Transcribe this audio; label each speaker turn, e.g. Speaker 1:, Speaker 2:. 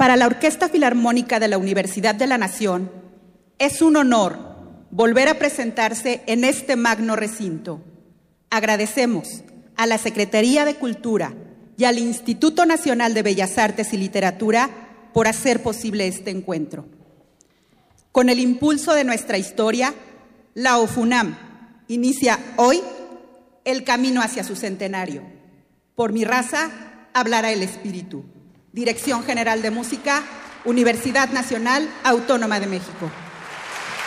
Speaker 1: Para la Orquesta Filarmónica de la Universidad de la Nación, es un honor volver a presentarse en este magno recinto. Agradecemos a la Secretaría de Cultura y al Instituto Nacional de Bellas Artes y Literatura por hacer posible este encuentro. Con el impulso de nuestra historia, la OFUNAM inicia hoy el camino hacia su centenario. Por mi raza, hablará el espíritu. Dirección General de Música, Universidad Nacional Autónoma de México.